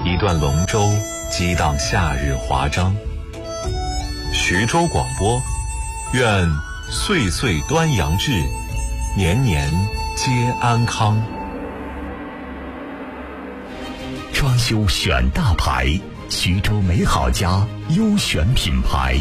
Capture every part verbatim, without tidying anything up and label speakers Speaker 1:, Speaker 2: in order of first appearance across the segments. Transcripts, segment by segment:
Speaker 1: 一段龙舟激荡夏日华章。徐州广播，愿岁岁端阳至，年年皆安康。
Speaker 2: 装修选大牌，徐州美好家优选品牌。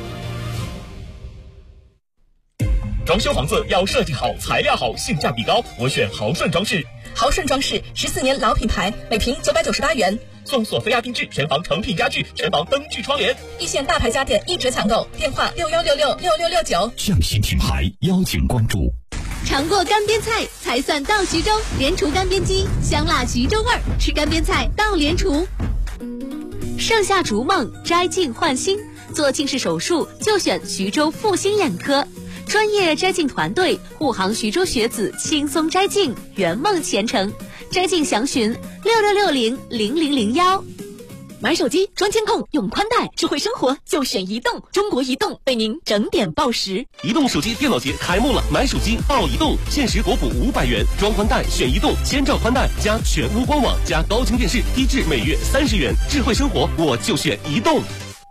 Speaker 3: 装修房子要设计好、材料好、性价比高，我选豪顺装饰。
Speaker 4: 豪顺装饰十四年老品牌，每平九百九十八元，
Speaker 3: 送索菲亚定制全房成品家具、全房灯具窗帘，
Speaker 4: 一线大牌家电一折抢购，电话六幺六六六六六九。
Speaker 2: 匠心品牌邀请关注。
Speaker 5: 尝过干煸菜才算到徐州，莲厨干煸鸡，香辣徐州味儿，吃干煸菜到莲厨。盛夏逐梦，摘镜焕新，做近视手术就选徐州复星眼科。专业摘镜团队护航徐州学子轻松摘镜，圆梦前程。摘镜详询六六六零零零零幺。
Speaker 4: 买手机装监控，用宽带，智慧生活就选移动。中国移动为您整点报时。
Speaker 3: 移动手机电脑节开幕了，买手机报移动，限时国补五百元，装宽带选移动，千兆宽带加全屋官网加高清电视，低至每月三十元。智慧生活我就选移动。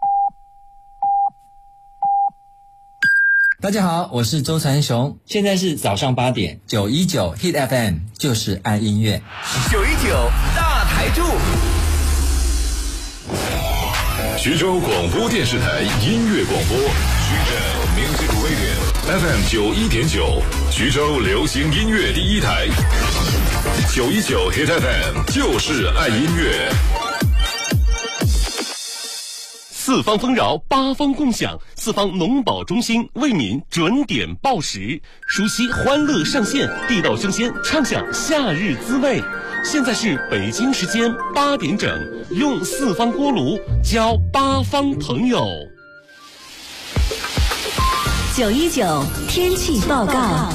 Speaker 6: 大家好，我是周传雄，现在是早上八点，九一九 Hit F M 就是爱音乐，
Speaker 7: 九一九大台柱。
Speaker 8: 徐州广播电视台音乐广播，徐州 Music Radio F M 九一点九，徐州流行音乐第一台，九一九 Hit F M 就是爱音乐。
Speaker 3: 四方丰饶，八方共享，四方农保中心为民准点报时，熟悉欢乐上线，地道生鲜，畅享夏日滋味。现在是北京时间八点整，用四方锅炉交八方朋友。
Speaker 5: 九一九天气报告。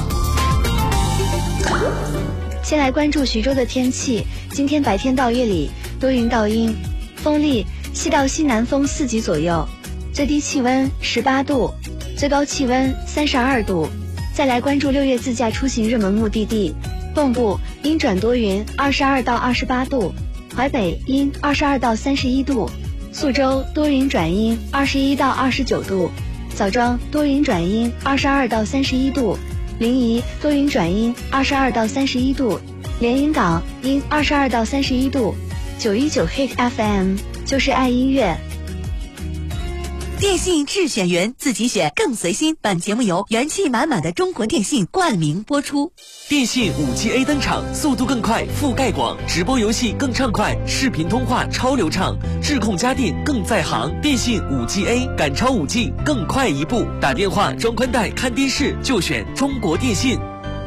Speaker 9: 先来关注徐州的天气，今天白天到夜里多云到阴，风力西到西南风四级左右，最低气温十八度，最高气温三十二度。再来关注六月自驾出行热门目的地，蚌埠阴转多云，二十二到二十八度；淮北阴，二十二到三十一度；宿州多云转阴，二十一到二十九度；枣庄多云转阴，二十二到三十一度；临沂多云转阴，二十二到三十一度；连云港阴，二十二到三十一度。九一九 Hit F M 就是爱音乐。
Speaker 10: 电信智选员，自己选更随心。本节目由元气满满的中国电信冠名播出。
Speaker 3: 电信 五 G A 登场，速度更快，覆盖广，直播游戏更畅快，视频通话超流畅，智控家电更在行。电信 五 G A 赶超 五 G， 更快一步。打电话、装宽带、看电视就选中国电信。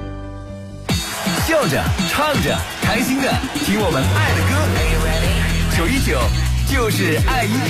Speaker 7: 笑着唱着开心的听我们爱的歌，九一九就是爱音乐。